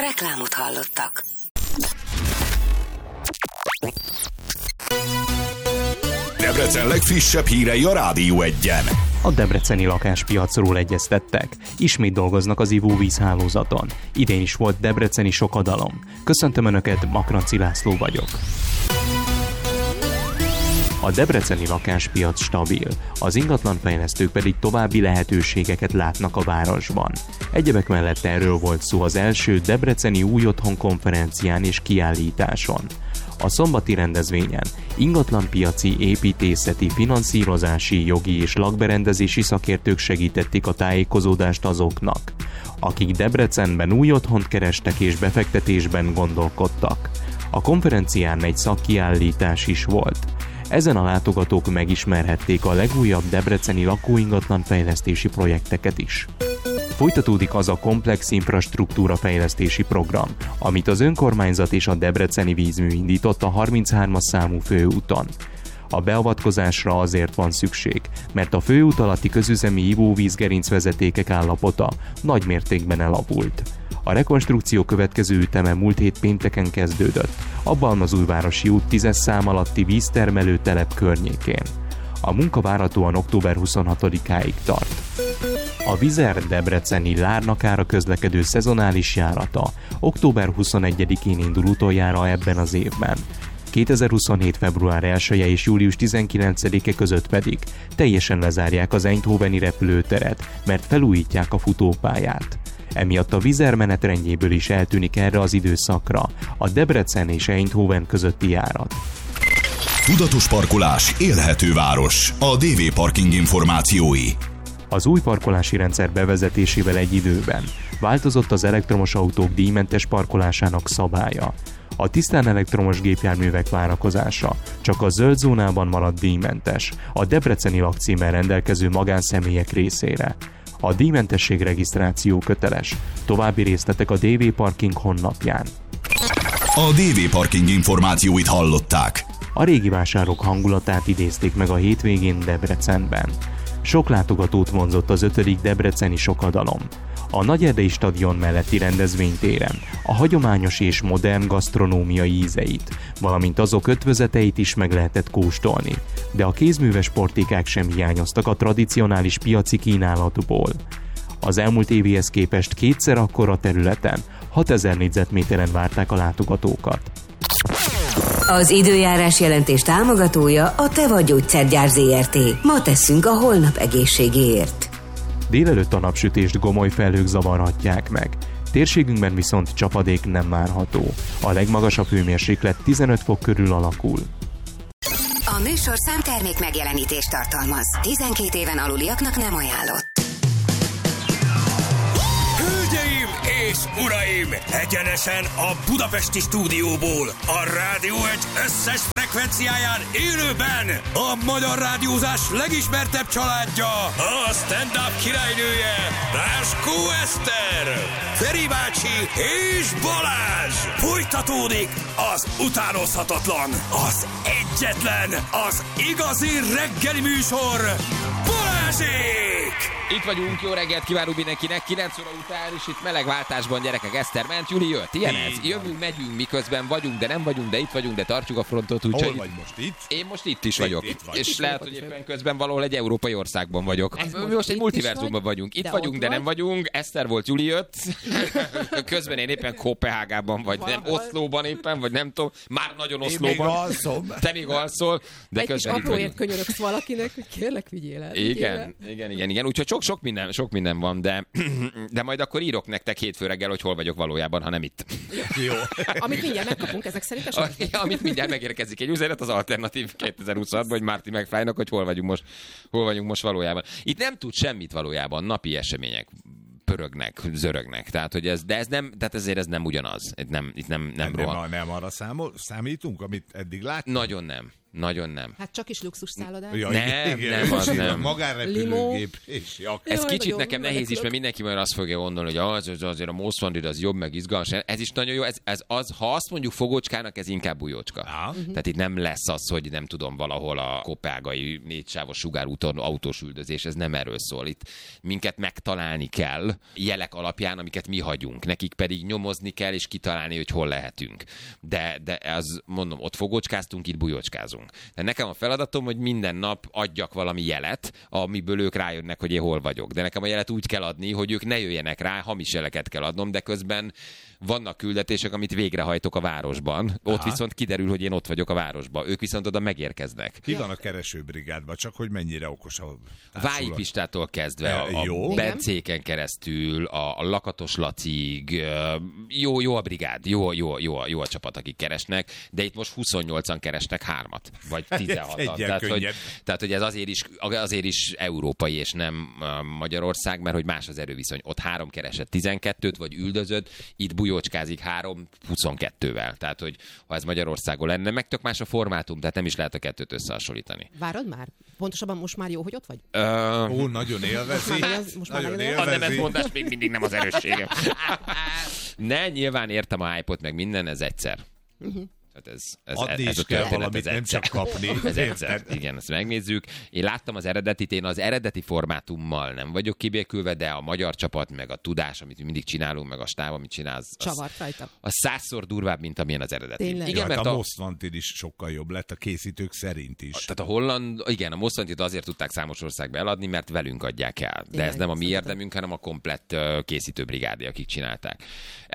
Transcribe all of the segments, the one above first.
Reklámot hallottak. Debrecen legfrissebb hírei a Rádió 1-en. A debreceni lakáspiacról egyeztettek. Ismét dolgoznak az ivóvízhálózaton. Idén is volt debreceni sokadalom. Köszöntöm Önöket, Makranci László vagyok. A debreceni lakáspiac stabil, az ingatlanfejlesztők pedig további lehetőségeket látnak a városban. Egyebek mellett erről volt szó az első debreceni új otthon konferencián és kiállításon. A szombati rendezvényen ingatlanpiaci, építészeti, finanszírozási, jogi és lakberendezési szakértők segítették a tájékozódást azoknak, akik Debrecenben új otthont kerestek és befektetésben gondolkodtak. A konferencián egy szakkiállítás is volt. Ezen a látogatók megismerhették a legújabb debreceni lakóingatlan fejlesztési projekteket is. Folytatódik az a komplex infrastruktúra fejlesztési program, amit az önkormányzat és a debreceni vízmű indított a 33-as számú főúton. A beavatkozásra azért van szükség, mert a főút alatti közüzemi ivóvízgerincvezetékek állapota nagy mértékben elavult. A rekonstrukció következő üteme múlt hét pénteken kezdődött, a Balmazújvárosi út 10-es szám alatti víztermelő telep környékén. A munka várhatóan október 26-áig tart. A Vizer debreceni Lárnakára közlekedő szezonális járata október 21-én indul utoljára ebben az évben. 2027. február 1-e és július 19-e között pedig teljesen lezárják az eindhoveni repülőteret, mert felújítják a futópályát. Emiatt a Vizer menetrendjéből is eltűnik erre az időszakra a Debrecen és Eindhoven közötti járat. Tudatos parkolás, élhető város. A DV Parking információi. Az új parkolási rendszer bevezetésével egy időben változott az elektromos autók díjmentes parkolásának szabálya. A tisztán elektromos gépjárművek várakozása csak a zöld zónában maradt díjmentes, a debreceni lakcímmel rendelkező magánszemélyek részére. A díjmentesség regisztráció köteles. További részletek a DV Parking honlapján. A DV Parking információit hallották. A régi vásárok hangulatát idézték meg a hétvégén Debrecenben. Sok látogatót vonzott az 5. debreceni sokadalom. A Nagyerdei stadion melletti rendezvénytéren a hagyományos és modern gasztronómiai ízeit, valamint azok ötvözeteit is meg lehetett kóstolni, de a kézműves portékák sem hiányoztak a tradicionális piaci kínálatból. Az elmúlt évihez képest kétszer akkora területen, 6000 négyzetméteren várták a látogatókat. Az időjárás jelentés támogatója a Teva Gyógyszergyár Zrt. Ma tesszünk a holnap egészségéért. Délelőtt a napsütést gomoly felhők zavarhatják meg. Térségünkben viszont csapadék nem várható. A legmagasabb hőmérséklet 15 fok körül alakul. A műsor számtermék megjelenítést tartalmaz. 12 éven aluliaknak nem ajánlott. Hölgyeim és uraim! Egyenesen a budapesti stúdióból, a Rádió 1 összes frekvenciáján élőben a magyar rádiózás legismertebb családja, a stand-up királynője, Ráskó Eszter, Feri bácsi és Balázs! Folytatódik az utánozhatatlan, az egyetlen, az igazi reggeli műsor, Balázsék! Itt vagyunk, jó reggelt kívánunk mindenkinek, 9 óra után, és itt melegváltásban, gyerekek, Eszter ment, Juli jött, ilyen ez, jövünk, megyünk, miközben vagyunk, de nem vagyunk, de itt vagyunk, de tartjuk a frontot, úgyhogy... Hol vagy most itt? Én most itt is vagyok, Itt vagy. és lehet, hogy éppen közben valahol egy európai országban vagyok. Mi most egy multiverzumban vagyunk, itt vagyunk, de nem vagyunk, Eszter volt, Juli jött, közben én éppen Kopenhágában, vagy nem, Oszlóban éppen, vagy nem tudom, már nagyon Oszlóban. Én még alszom. Te még alszol, de egy közben kis itt vagyunk. apróért könyörögsz valakinek, hogy kérlek, vigyél el. Igen. Úgyhogy sok minden van, de majd akkor írok nektek hétfő reggel, hogy hol vagyok valójában, ha nem itt. Jó. Amit mindjárt megkapunk ezek szerint. Amit mindjárt megérkezik egy üzenet az Alternatív 2026-ban, hogy Márti megfájnak, hogy hol vagyunk most valójában. Itt nem tud semmit valójában, napi események pörögnek, zörögnek. Tehát, hogy ezért ez nem ugyanaz. Itt nem rohan. Nem arra számítunk, amit eddig láttunk? Nagyon nem. Nagyon nem. Hát csak is luxus szállodák. Ja, Nem, az nem. Magánrepülőgép és Ez kicsit nekem nehéz is, mert mindenki majd azt fogja gondolni, hogy azért a Most Wanted az jobb, meg izgalmas. Ez is nagyon jó. Ha azt mondjuk fogócskának, ez inkább bujócska. Tehát itt nem lesz az, hogy nem tudom, valahol a kopágai 4-sávos sugárúton autós üldözés, ez nem erről szól. Itt minket megtalálni kell jelek alapján, amiket mi hagyunk. Nekik pedig nyomozni kell, és kitalálni, hogy hol lehetünk. De az, mondom, ott fogócskáztunk, itt bujócskázunk. De nekem a feladatom, hogy minden nap adjak valami jelet, amiből ők rájönnek, hogy én hol vagyok. De nekem a jelet úgy kell adni, hogy ők ne jöjjenek rá, hamis jeleket kell adnom, de közben vannak küldetések, amit végrehajtok a városban. Ott viszont kiderül, hogy én ott vagyok a városban. Ők viszont oda megérkeznek. Ki van a keresőbrigádban, csak hogy mennyire okos a Vályi Pistától kezdve, a Bencéken keresztül, a Lakatos Lacig, jó a brigád, jó a csapat, akik keresnek, de itt most 28-an keresnek 3-at, vagy 16-at. Tehát, hogy ez azért is európai, és nem Magyarország, mert hogy más az erőviszony. Ott 3 keresett 12-t, vagy üldözött, itt bujócskázik 3 22-vel. Tehát, hogy ha ez Magyarországon lenne, meg tök más a formátum, tehát nem is lehet a kettőt összehasonlítani. Várod már? Pontosabban most már jó, hogy ott vagy? Nagyon élvezi. A nemetmondás még mindig nem az erősségem. Ne, nyilván értem a hype-ot, meg minden, ez egyszer. Tehát adni ez is kell valamit, nem csak kapni. Ez egyszer. Igen, ezt megnézzük. Én láttam az eredetit, én az eredeti formátummal nem vagyok kibékülve, de a magyar csapat, meg a tudás, amit mi mindig csinálunk, meg a stáb, amit csinálsz, csavart rajta. Az 100-szor durvább, mint amilyen az eredeti. Tényleg? Igen, mert a Most Wanted is sokkal jobb lett a készítők szerint is. Tehát a holland, igen, a Most Wanted azért tudták számos országba eladni, mert velünk adják el. De ez nem a mi érdemünk, hanem a komplett készítőbrigádi, akik csinálták.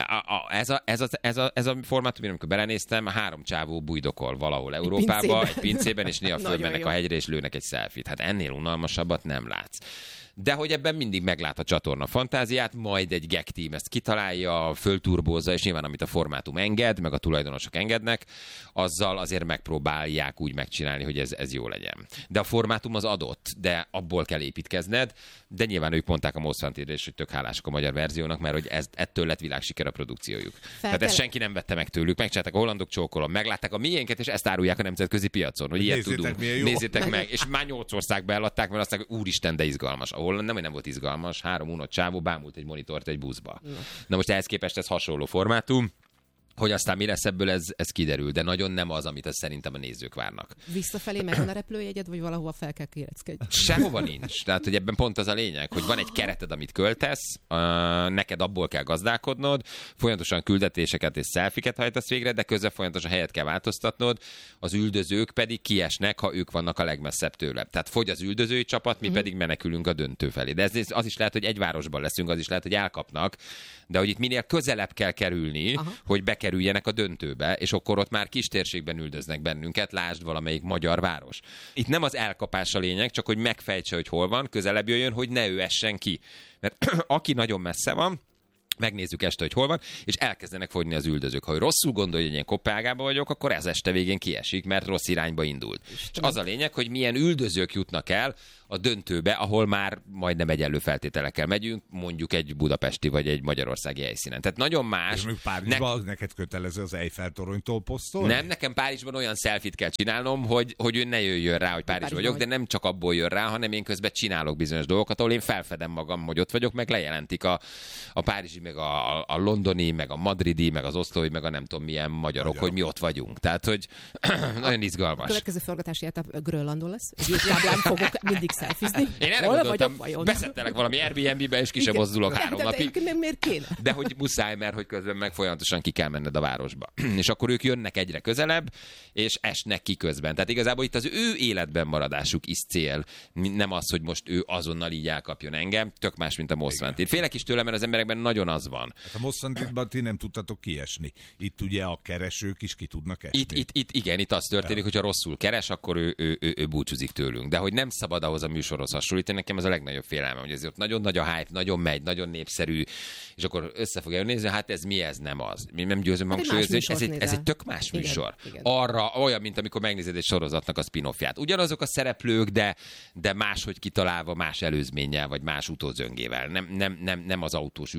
Ez a formátum, amikor belenéztem, 3 csávó bujdokol valahol Európába, egy pincében, és néha fölmennek a hegyre, és lőnek egy selfie-t. Hát ennél unalmasabbat nem látsz. De hogy ebben mindig meglát a csatorna fantáziát, majd egy gag team ezt kitalálja, fölturbózza, és nyilván amit a formátum enged, meg a tulajdonosok engednek, azzal azért megpróbálják úgy megcsinálni, hogy ez jó legyen. De a formátum az adott, de abból kell építkezned, de nyilván ők mondták a Most Wanted-re is, hogy tök hálások a magyar verziónak, mert hogy ettől lett világsiker a produkciójuk. Tehát ezt senki nem vette meg tőlük, megcsinálták a hollandok, csókolom, meglátták a miénket, és ezt árulják a nemzetközi piacon, hogy ilyet tudunk. Nézzétek meg, és már 8 országba eladták, mert azt mondták, hogy úristen, de izgalmas. Nem volt izgalmas, 3 unott csávó bámult egy monitort egy buszba. Na most ehhez képest ez hasonló formátum, hogy aztán mi lesz ebből, ez kiderül, de nagyon nem az, amit szerintem a nézők várnak. Visszafelé megvan a repülőjegyed, vagy valahova fel kell kéreckedj? Sehova nincs. Tehát, hogy ebben pont az a lényeg, hogy van egy kereted, amit költesz, neked abból kell gazdálkodnod, folyamatosan küldetéseket és szelfiket hajtasz végre, de közben folyamatosan helyet kell változtatnod, az üldözők pedig kiesnek, ha ők vannak a legmesszebb tőle. Tehát fogy az üldözői csapat, mi pedig menekülünk a döntő felé. De az is lehet, hogy egy városban leszünk, az is lehet, hogy elkapnak, de hogy itt minél közelebb kell kerülni, hogy bekerüljenek a döntőbe, és akkor ott már kis térségben üldöznek bennünket, lásd valamelyik magyar város. Itt nem az elkapás a lényeg, csak hogy megfejtse, hogy hol van, közelebb jöjjön, hogy ne ő essen ki. Mert aki nagyon messze van, megnézzük este, hogy hol van, és elkezdenek fogyni az üldözők. Ha ő rosszul gondolja, hogy én Koppenhágában vagyok, akkor ez este végén kiesik, mert rossz irányba indult. És az a lényeg, hogy milyen üldözők jutnak el a döntőbe, ahol már majdnem egyenlő feltételekkel megyünk, mondjuk egy budapesti vagy egy magyarországi helyszínen. Tehát nagyon más. És még Párizsban neked kötelező az Eiffel-toronytól posztolni? Nem, nekem Párizsban olyan selfit kell csinálnom, hogy ő ne jöjjön rá, hogy Párizs vagyok, de nem csak abból jön rá, hanem én közben csinálok bizonyos dolgokat, ahol én felfedem magam, hogy ott vagyok, meg lejelentik a párizsi, meg a londoni, meg a madridi, meg az oszlói, meg a nem tudom milyen magyarok, hogy mi ott vagyunk. Tehát, hogy nagyon izgalmas. A következő forgatási etap Grönlandon lesz. Egy táblán fogok mindig szelfizni. Én erre gondoltam, beszettelek valami Airbnb-be, és ki sem mozdulok 3 napig. De miért kéne? De hogy muszáj, mert hogy közben meg folyamatosan ki kell menned a városba. És akkor ők jönnek egyre közelebb, és esnek ki közben. Tehát igazából itt az ő életben maradásuk is cél. Nem az, hogy most ő azonnal így elkapjon engem, tök más, mint a Most Wanted. Félek is tőle, mert az emberekben nagyon az van. Hát a Most Wantedban ti nem tudtatok kiesni. Itt ugye a keresők is ki tudnak esni. Itt az történik, hogyha rosszul keres, akkor ő búcsúzik tőlünk. De hogy nem szabad ahhoz a műsorhoz hasonlítani, nekem ez a legnagyobb félelme, hogy ezért nagyon nagy a hype, nagyon megy, nagyon népszerű, és akkor össze fogja nézni, hát ez mi, ez nem az. Mi nem győzöm hangsúlyozni, ez egy tök más műsor. Igen. Arra olyan, mint amikor megnézed egy sorozatnak a spin-offját. Ugyanazok a szereplők, de máshogy kitalálva, más előzménnyel, vagy más utózöngével. Nem az autós üldözés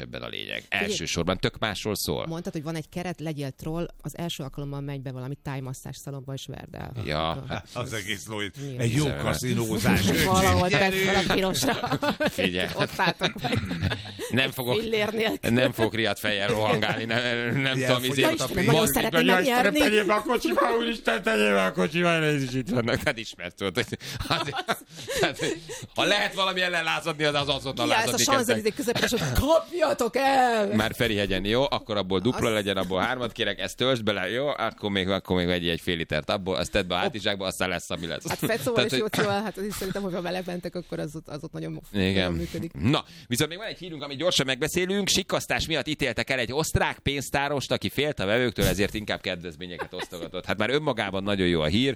ebben a lényeg. Elsősorban tök másról szól. Mondtad, hogy van egy keret, legyél troll, az első alkalommal megy be valami tájmasszás szalomba, és verd el. Ja. Az egész lóit. Egy jó kaszinózás. Valahol tett fel a pirosra. Figyelj. Ott álltak meg. Nem fogok riadt fejjel rohangálni, nem tudom, Ja, Istenem, nagyon szeretném megnyerni. Tegyél be a kocsiba, úristen, tegyél be a kocsiba, ez is itt vannak. Tehát ismert volt. Ha lehet valami ellen lázadni, az azonnal Ja, ez a lázadni Champs-Élysées közepes, hogy kapjatok el! Már Ferihegyen, jó? Akkor abból dupla legyen, abból 3 kérek, ezt töltsd bele, jó? Akkor még vegyél egy fél litert abból, azt tedd be a hátizsákba, aztán lesz, ami lesz. Hát Fecóval és Jócióval, hát szerintem, hogyha vele mentek, akkor az ott nagyon működik. Na, viszont még van egy hírünk, amit gyorsan megbeszélünk. Sikkasztás miatt ítéltek el egy osztrák pénztárost, aki félt a vevőktől, ezért inkább kedvezményeket osztogatott. Hát már önmagában nagyon jó a hír.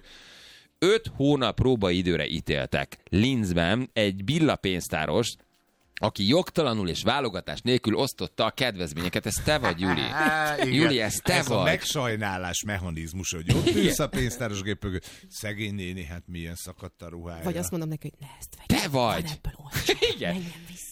5 hónap próbaidőre ítéltek Linzben egy Billa pénztárost, aki jogtalanul és válogatás nélkül osztotta a kedvezményeket. Ez te vagy, Júli. Júli, ez te ez vagy. A megsajnálás mechanizmus, hogy ott ülsz a pénztáros gép mögött. Szegény néni, hát milyen szakadt a ruhája. Vagy azt mondom neki, hogy ne ezt vegyem. Te vagy. Igen. Menjen vissza.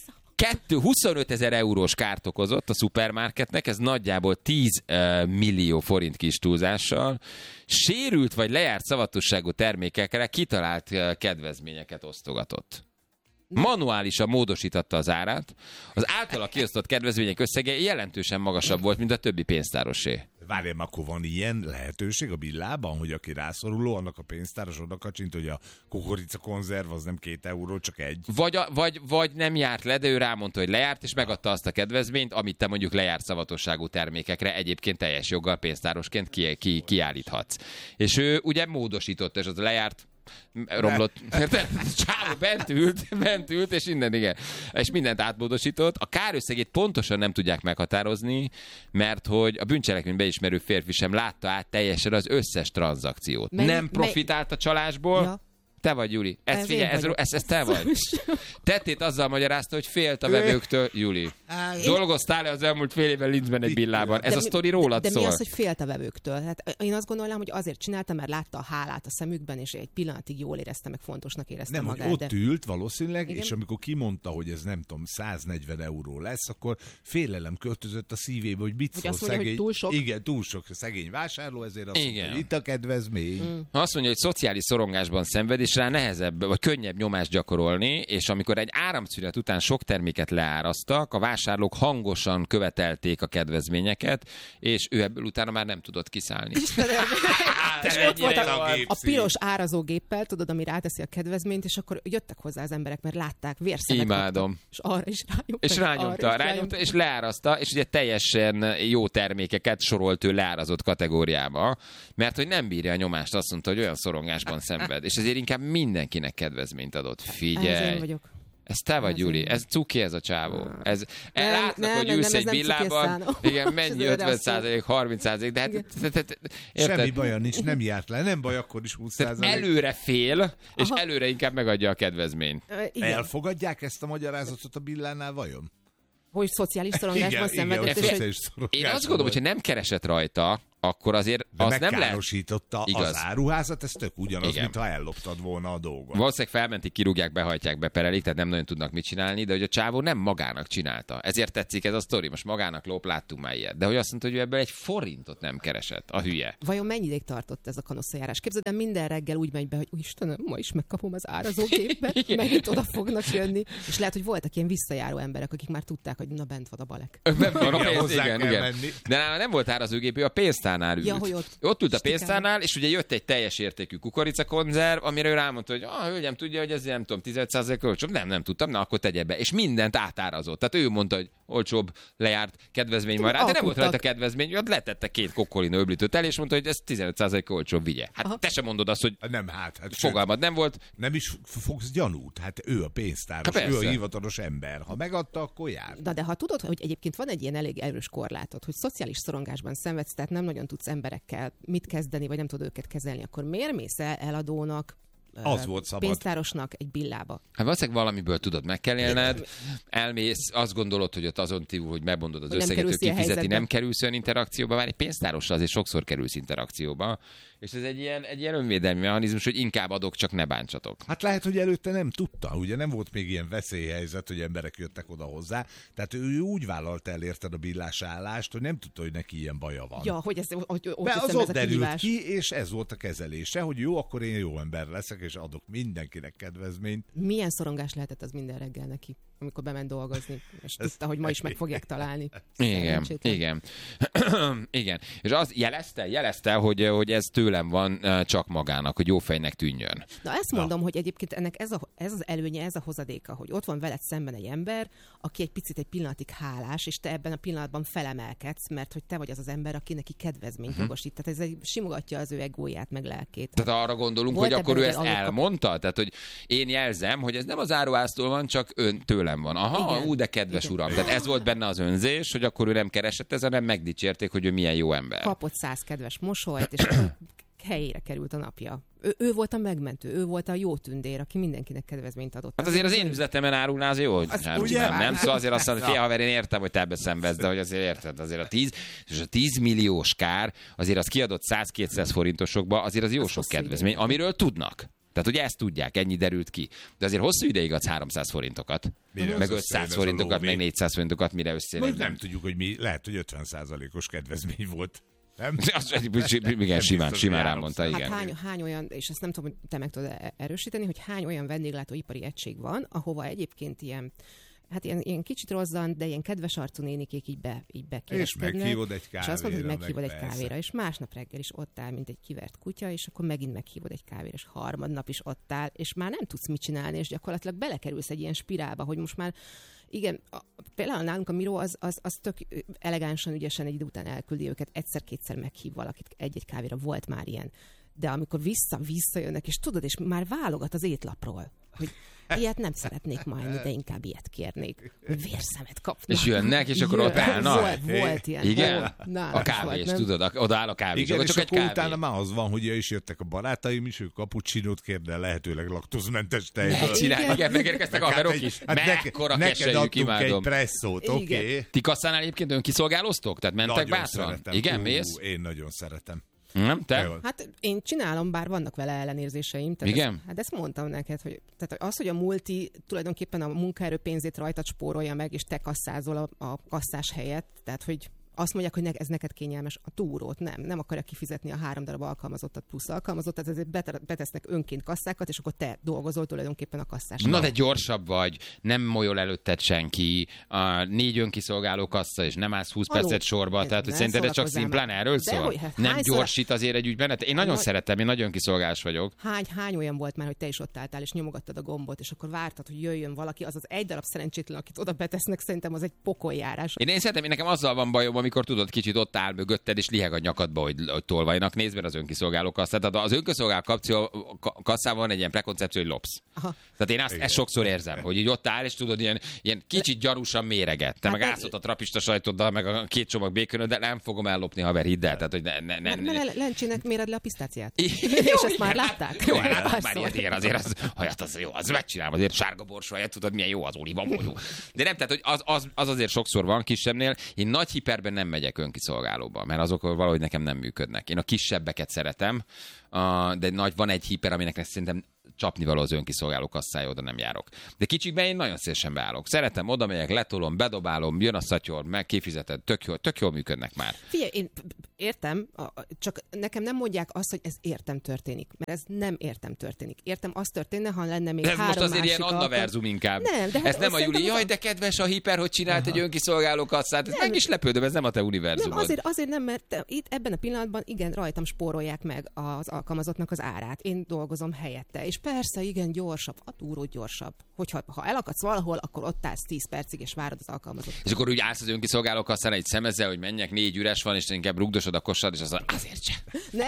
25 000 eurós kárt okozott a szupermarketnek, ez nagyjából 10 millió forint kis túlzással. Sérült vagy lejárt szavatosságú termékekre kitalált kedvezményeket osztogatott. Manuálisan módosította az árát. Az általa kiosztott kedvezmények összege jelentősen magasabb volt, mint a többi pénztárosé. Várjál, akkor van ilyen lehetőség a Billában, hogy aki rászoruló, annak a pénztáros oda kacsint, hogy a kukoricakonzerv az nem 2 euró, csak 1. Vagy nem járt le, de ő rámondta, hogy lejárt, és megadta azt a kedvezményt, amit te mondjuk lejárt szavatosságú termékekre egyébként teljes joggal pénztárosként kiállíthatsz. És ő ugye módosított, és az lejárt romlott. Csávó bent ült, és igen. És mindent átmódosított. A kárösszegét pontosan nem tudják meghatározni, mert hogy a bűncselekményt beismerő férfi sem látta át teljesen az összes tranzakciót. Nem profitált a csalásból. Ja. Te vagy, Júli. Ez te vagy. Tettét azzal magyarázta, hogy félt a vevőktől. Júli, dolgoztál-e az elmúlt fél évben Linzben egy Billában? Ez a sztori rólad szól. De mi az, hogy félt a vevőktől? Hát én azt gondolom, hogy azért csináltam, mert látta a hálát a szemükben, és egy pillanatig jól érezte, meg fontosnak érezte magát. Nem, hogy ott ült valószínűleg, igen? És amikor kimondta, hogy ez nem tudom, 140 euró lesz, akkor félelem költözött a szívébe, hogy mit szól szegény. Hogy túl sok? Igen, túl sok szegény vásárló, ezért azt mondja, hogy itt a kedvezmény. Azt mondja, hogy szociális szorongásban szenved, és rá nehezebb, vagy könnyebb nyomást gyakorolni, és amikor egy áramszünet után sok terméket leárasztak, a vásárlók hangosan követelték a kedvezményeket, és ő ebből utána már nem tudott kiszállni. És ott volt a piros árazógéppel, tudod, ami ráteszi a kedvezményt, és akkor jöttek hozzá az emberek, mert látták, vérszemet imádom. És arra is rányomta. És rányomta, és leáraszta, és ugye teljesen jó termékeket sorolt ő leárazott kategóriába, mert hogy nem bírja a nyomást, azt mondta, hogy olyan szorongásban szenved, és ezért inkább mindenkinek kedvezményt adott. Figyelj! Én vagyok. Ez te vagy, Júli. Ez cuki, ez a csávó. Látnak, hogy ülsz egy Billában. Igen, mennyi 50%, 30%, de hát... Semmi baja nincs, nem járt le. Nem baj, akkor is 20%. Előre fél, és előre inkább megadja a kedvezményt. Elfogadják ezt a magyarázatot a Billánál vajon? Hogy szociális szorongásban szenvedett. Én azt gondolom, hogyha nem keresett rajta, akkor azért de az nem lehet... megkárosította az áruházat, ez tök ugyanaz, mintha elloptad volna a dolgot. Valószínűleg felmentik, kirúgják, behajtják, beperelik, tehát nem nagyon tudnak mit csinálni, de hogy a csávó nem magának csinálta. Ezért tetszik ez a sztori, most magának lop, láttunk már ilyet. De hogy azt mondta, hogy ő ebből egy forintot nem keresett, a hülye. Vajon mennyi ideig tartott ez a kanosszajárás? Képzeld el, minden reggel úgy megy be, hogy Istenem, ma is megkapom az árazógépet, megint oda fognak jönni. És lehet, hogy voltak ilyen visszajáró emberek, akik már tudták, hogy na bent van a balek. Igen. De nála nem volt árazógép, ő a pénztárnál ült. Ja, ott ült a pénztárnál, és ugye jött egy teljes értékű kukoricakonzerv, amire ő rámondta, hogy hölgyem, tudja, hogy ez nem tudom, 15% olcsóbb. Nem tudtam, na akkor tegye be. És mindent átárazott. Tehát ő mondta, hogy olcsóbb, lejárt, kedvezmény van rá, de nem volt rajta kedvezmény, ott letette 2 kokkolina öblítőt el, és mondta, hogy ez 15% olcsóbb, vigye. Hát te sem mondod azt, hogy nem, fogalmad nem volt. Nem is fogsz gyanút, hát ő a pénztáros, ő a hivatalos ember. Ha megadta, akkor jár. De ha tudod, hogy egyébként van egy ilyen elég erős korlátod, hogy szociális szorongásban szenvedsz, tehát nem nagyon tudsz emberekkel mit kezdeni, vagy nem tudod őket kezelni, akkor miért mész eladónak az volt szabad. Pénztárosnak egy billába. Hát valószínűleg valamiből tudod, meg kell élned, elmész, azt gondolod, hogy ott azon túl, hogy megmondod az összeget, hogy kifizeti, nem kerülsz olyan interakcióba, már egy pénztárossal azért sokszor kerülsz interakcióba, és ez egy ilyen önvédelmi mechanizmus, hogy inkább adok, csak ne bántsatok. Hát lehet, hogy előtte nem tudta, ugye nem volt még ilyen veszélyhelyzet, hogy emberek jöttek oda hozzá, tehát ő úgy vállalta el, érted, a billásállást, hogy nem tudta, hogy neki ilyen baja van. Ja, hogy ez az ott derült ki, és ez volt a kezelése, hogy jó, akkor én jó ember leszek, és adok mindenkinek kedvezményt. Milyen szorongás lehetett az minden reggel neki, amikor bement dolgozni, és tudta, hogy ma is meg fogják találni. Igen. Igen. És az jelezte, hogy ez tőlem van csak magának, hogy jó fejnek tűnjön. Na ezt mondom, hogy egyébként ennek ez az előnye, ez a hozadéka, hogy ott van veled szemben egy ember, aki egy pillanatig hálás, és te ebben a pillanatban felemelkedsz, mert hogy te vagy az ember, aki neki kedvezményt jogosít. Tehát ez simogatja az ő egóját, meg lelkét. Tehát arra gondolunk, hogy akkor ő ezt elmondta? Tehát, hogy én jelzem, hogy ez nem az áruháztól van, csak tőlem van. Aha, de kedves uram. Tehát ez volt benne az önzés, hogy akkor ő nem keresett ezen, nem megdicsérték, hogy ő milyen jó ember. Kapott 100 kedves mosolyt, és helyére került a napja. Ő volt a megmentő, ő volt a jó tündér, aki mindenkinek kedvezményt adott. Hát azért az én üzletemen árulná, az jó, hogy nem? Szóval azért azt mondom, hogy haver, én értem, hogy te ebbe szenvedsz, de hogy azért érted, azért a 10 milliós kár, azért az kiadott 100-200 forintosokba, azért az jó sok kedvezmény, amiről tudnak. Tehát ugye ezt tudják, ennyi derült ki. De azért hosszú ideig adsz 300 forintokat, meg 500 forintokat, meg 400 forintokat, mire összejön. Nem tudjuk, hogy mi, lehet, hogy 50%-os kedvezmény volt. Nem? Igen, simán elmondta, igen. Hát hány olyan, és ezt nem tudom, hogy te meg tudod erősíteni, hogy hány olyan vendéglátóipari egység van, ahova egyébként ilyen kicsit rozzan, de ilyen kedves arcú nénikék így bekérdezkednek. És meghívod egy kávéra. És azt mondod, hogy meghívod egy kávéra, és másnap reggel is ott áll, mint egy kivert kutya, és akkor megint meghívod egy kávéra, és harmadnap is ott áll, és már nem tudsz mit csinálni, és gyakorlatilag belekerülsz egy ilyen spirálba, hogy most már igen, például nálunk a Miró az tök elegánsan, ügyesen egy idő után elküldi őket, egyszer-kétszer meghív valakit egy-egy kávéra, volt már ilyen. De amikor visszajönnek, és tudod, és már válogat az étlapról, hogy ilyet nem szeretnék majd, de inkább ilyet kérnék. Vérszemet kapnak. És jönnek, és akkor ott állnak. Volt ilyen. Igen? A kávés, tudod, odaáll a kávés. Igen, és akkor utána már az van, hogy is jöttek a barátaim is, ők cappuccinót kérde, lehetőleg laktózmentes tejből. Igen, megérkeztek a haverok is. Mekkora keselyük, imádom. Egy presszót, oké. Ti kasszánál egyébként önkiszolgáloztok? Tehát mentek bátran? Igen, mész? Én nagyon szeretem. Nem, te? Hát én csinálom, bár vannak vele ellenérzéseim. Igen? Ezt mondtam neked, hogy tehát az, hogy a multi tulajdonképpen a munkaerő pénzét rajtad spórolja meg, és te kasszázol a kasszás helyett, tehát hogy azt mondják, hogy ez neked kényelmes, a túrót nem akarja kifizetni a 3 darab alkalmazottat plusz alkalmazottat, ezért betesznek önként kasszákat, és akkor te dolgozol tulajdonképpen a kasszás. Na de gyorsabb vagy, nem molyol előtted senki, 4 önkiszolgáló kassa, és nem állsz 20 percet sorba, tehát hogy szerinted ez csak szimplán erről szól? Nem gyorsít azért egy ügyben? Én nagyon szeretem, én nagyon kiszolgálós vagyok. Hány olyan volt már, hogy te is ott álltál, és nyomogattad a gombot, és akkor vártad, hogy jöjjön valaki, az egy darab szerencsétlen, akit oda betesznek, szerintem az egy pokoljárás. Én szeretem, nekem azzal van bajom, amikor tudod, kicsit ott áll mögötted, és liheg a nyakadba, hogy tolvajnak. Nézd meg az önkiszolgáló kasszát. Tehát az önkiszolgáló kasszában van egy ilyen prekoncepció, hogy lopsz. Aha. Tehát én ezt sokszor érzem, hogy így ott áll, és tudod, ilyen kicsit gyanúsan méreget. Te meg állsz ott a trapista sajtoddal, meg a 2 csomag békönöddel, nem fogom ellopni, haver, hidd el. Tehát, hogy Lencsének méred le a pisztáciát. És ezt már látták? Jó, már ilyet azért az jó, az megcsinálom, azért sárga borsó helyett, tudod, milyen jó az olívaolaj. De nem, tehát, hogy az azért sokszor van kisebbnél. Én nagy hiperben nem megyek önkiszolgálóba, mert azok valahogy nekem nem működnek. Én a kisebbeket szeretem, de van egy hiper, aminek szerintem csapnivaló az önkiszolgáló kasszája, oda nem járok. De kicsikben én nagyon szívesen beállok. Szeretem, oda megyek, letolom, bedobálom, jön a szatyor, meg kifizeted, tök jól működnek már. Figyelj, én értem, csak nekem nem mondják azt, hogy ez értem történik, mert ez nem értem történik. Értem, az történne, ha lenne még ez 3 most azért másik ilyen Anna-verzum inkább. Nem, de ez nem a Juli, jaj, de kedves a hiper, hogy csinált egy önkiszolgáló kasszát. Ez meg is lepődöm, ez nem a te univerzumod. Nem, azért nem, mert itt ebben a pillanatban igen, rajtam spórolják meg az alkalmazottnak az árát. Én dolgozom helyette. És persze, igen, gyorsabb, a túró gyorsabb. Ha elakadsz valahol, akkor ott állsz 10 percig, és várod az alkalmazottat. És akkor úgy állsz az önkiszolgáló kasszán egy szemezzel, hogy menjek, 4 üres van, és inkább rugdosod a kosarad, és az azért sem.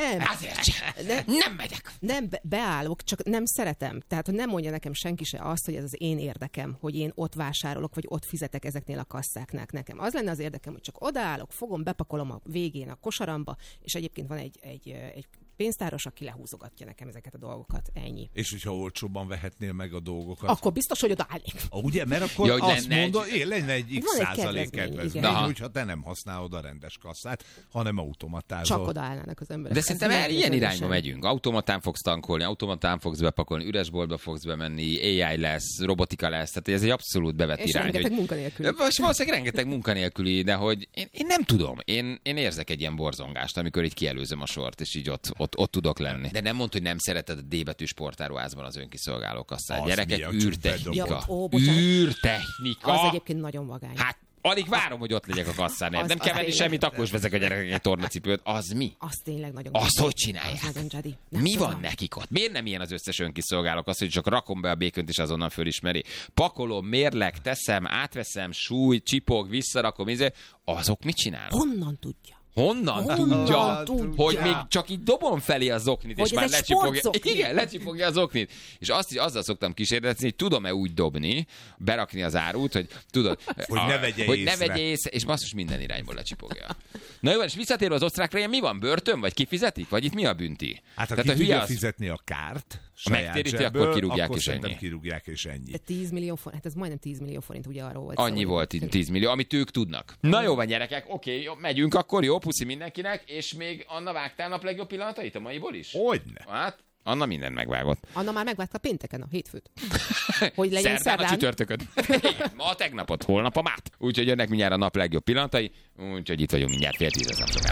Nem megyek. Nem, beállok, csak nem szeretem. Tehát, hogy nem mondja nekem senki se azt, hogy ez az én érdekem, hogy én ott vásárolok, vagy ott fizetek ezeknél a kasszáknál nekem. Az lenne az érdekem, hogy csak odaállok, fogom, bepakolom a végén a kosaramba, és egyébként van egy pénztáros, aki lehúzogatja nekem ezeket a dolgokat. Ennyi. És hogyha olcsóbban vehetnél meg a dolgokat? Akkor biztos, hogy odaállnék. Ugye, mert akkor azt mondod, lenne egy x% kedvezmény, hogyha te nem használod a rendes kasszát, hanem automatázol. Csak odaállnának az emberek. De szerintem ilyen irányba megyünk. Automatán fogsz tankolni, automatán fogsz bepakolni, üres boltba fogsz bemenni, AI lesz, robotika lesz, tehát ez egy abszolút bevett irány. És rengeteg munkanélküli. Valószínűleg rengeteg munkanélküli, de hogy én nem tudom. Én érzek egy ilyen borzongást, amikor így kielőzöm a sort, és így ott tudok lenni. De nem mondd, hogy nem szereted a D betű sportáruházban az önkiszolgáló kasszát. Gyerekek, űrtechnika. Űrtechnika. Az egyébként nagyon vagány. Hát alig várom, hogy ott legyek a kasszán. Nem kell venni semmit, akkor is vezek a gyerekek egy tornacipőt. Az mi? Az tényleg nagyon. Azt hogy csinálják? Mi van nekik ott? Miért nem ilyen az összes önkiszolgálók? Azt, hogy csak rakom be a békönt, és azonnal fölismeri. Pakolom, mérleg, teszem, átveszem, súly, csipog, visszarakom, azok mit csinálnak? Honnan tudja? Honnan tudja, hogy még csak így dobom felé az oknit, és már lecsipogja az oknit. És azzal szoktam kísérletezni, hogy tudom-e úgy dobni, berakni az árut, hogy tudod, hogy ne vegye észre, és basszus minden irányból lecsipogja. Na jó, és visszatérve az osztrákra, mi van? Börtön? Vagy kifizetik? Vagy itt mi a bünti? Hát ha ki tudja fizetni a kárt, megtéríti, akkor kirúgják, akkor és ennyi. Kirúgják, és ennyi. 10 millió forint, hát ez majdnem 10 millió forint, ugye arról volt. Annyi volt, 10 millió, amit ők tudnak. Na jó van, gyerekek, oké, megyünk akkor, jó, puszi mindenkinek, és még Anna, vágtál nap legjobb pillanatait a maiból is? Hogyne. Hát, Anna mindent megvágott. Anna már megvágta pénteken, a hétfőt. Hogy legyen szerdán. A csütörtököt. Ma a tegnapot, holnap a mát. Úgyhogy jönnek mindjárt a nap legjobb pillanatai, úgyhogy itt vagyunk mindjárt 9:10, nem sokára.